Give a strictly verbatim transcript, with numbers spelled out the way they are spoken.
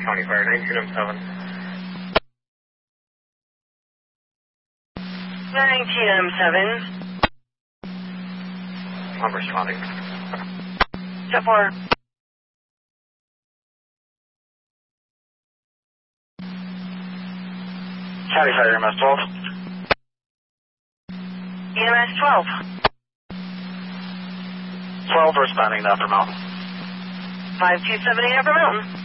County Fire, nineteen M seven. nineteen M seven. I'm responding. Step four. County Fire, E M S twelve. E M S twelve. twelve responding to Upper Mountain. five two seven eight Upper Mountain.